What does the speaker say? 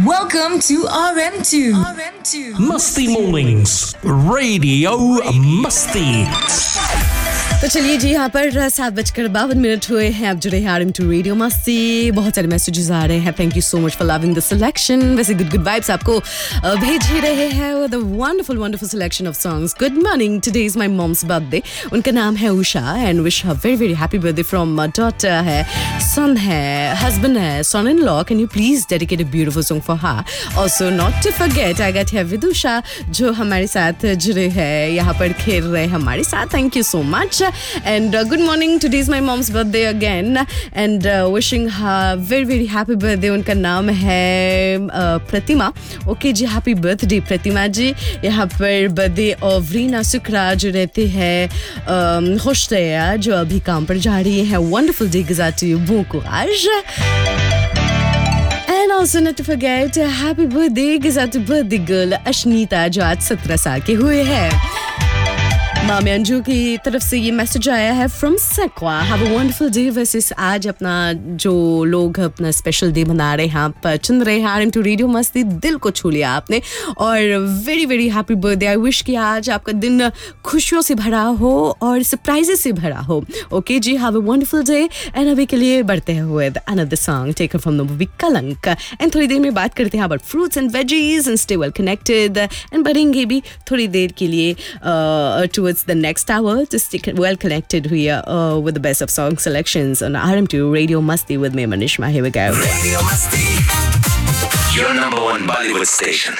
Welcome to RM2. Musty Mornings, Radio Musty. तो चलिए जी, यहाँ पर 7:52 हुए हैं। आप जुड़े हैं RM2 रेडियो मस्ती। बहुत सारे मैसेजेस आ रहे हैं। Thank you so much for loving the selection. वैसे गुड वाइब्स आपको भेज ही रहे हैं with a wonderful selection of songs. Good morning, today is my moms birthday. उनका नाम है Usha and wish her very happy birthday from daughter है, सन है, हस्बैंड है, सन in law. Can you please dedicate a beautiful song for her. Also not to forget I get here with Usha जो हमारे साथ जुड़े हैं, यहाँ पर खेल रहे हैं हमारे साथ। Thank you so much and good morning. Today is my mom's birthday again and wishing her very happy birthday. उनका नाम है प्रतिमा। ओके जी, हैप्पी बर्थडे प्रतिमा जी। यहाँ पर बर्थडे ऑफ रीना सुखरा जो रहते हैं होशतया, जो अभी काम पर जा रही है। वंडरफुल डे गुजारती हूँ bon courage. And also not to forget happy birthday गुजारती birthday girl अश्नीता जो आज 17 साल के हुए हैं। मामी अंजू की तरफ से ये मैसेज आया है from सकवा। Have a wonderful day. वैसे आज अपना जो लोग अपना स्पेशल डे मना रहे हैं, आप चुन रहे हैं RM2 रेडियो मस्ती, दिल को छू लिया आपने। और very happy birthday. I wish कि आज आपका दिन खुशियों से भरा हो और सरप्राइजेस से भरा हो। Okay ji, have a wonderful day. And अभी के लिए बढ़ते हैं with another song taken from the movie कलंक। एंड थोड़ी देर में बात करते हैं about fruits and veggies and stay well connected. And बढ़ेंगे भी थोड़ी देर के लिए towards the next hour to stay well connected here with the best of song selections on RM2 Radio Masti with me, Manishma. Here we go. Radio Masti, your number one Bollywood station.